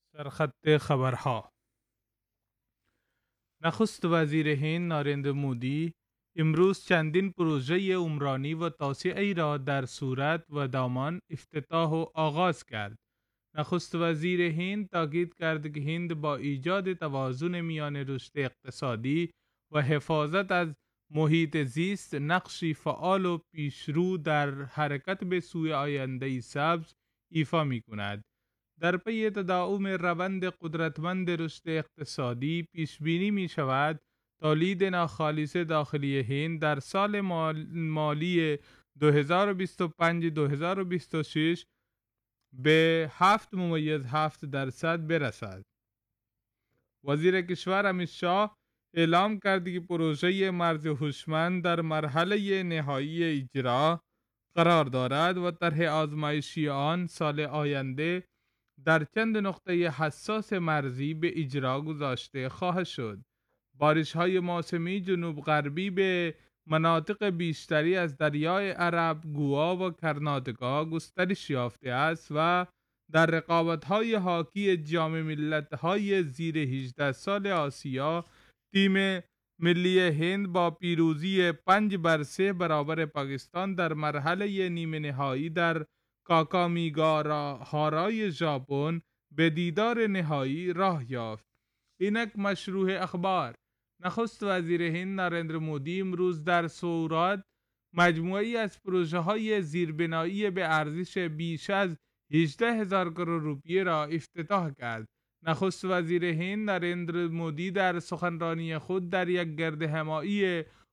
سرخط خبرها. نخست وزیر هند ناریندر مودی امروز چندین پروژه عمرانی و توسعه‌ای را در صورت و دامان افتتاح و آغاز کرد. نخست وزیر هند تاکید کرد که هند با ایجاد توازن میان رشد اقتصادی و حفاظت از محیط زیست نقشی فعال و پیشرو در حرکت به سوی آینده سبز ایفا می کند. در پی تداوم روند قدرتمند رشد اقتصادی پیش بینی می شود تولید ناخالص داخلی هند در سال مالی 2025-2026 به 7.7% برسد. وزیر کشور امیت شاه اعلام کرد که پروژه مرز هوشمند در مرحله نهایی اجرا قرار دارد و طرح آزمایشی آن سال آینده در چند نقطه حساس مرزی به اجرا گذاشته خواهد شد. بارش‌های موسمی جنوب غربی به مناطق بیشتری از دریای عرب، گوا و کرناتکا گسترش یافته است و در رقابت‌های حاکی جام ملت‌های زیر 18 سال آسیا تیم ملی هند با پیروزی 5-3 برابر پاکستان در مرحله نیمه نهایی در کاکامیگاهارای ژاپن به دیدار نهایی راه یافت. اینک مشروع اخبار. نخست وزیر هند ناریندر مودی امروز در سورات مجموعی از پروژه های زیربنایی به ارزش بیش از 18,000 کرور روپیه را افتتاح کرد. نخست وزیر هند ناریندر مودی در سخنرانی خود در یک گرد همایی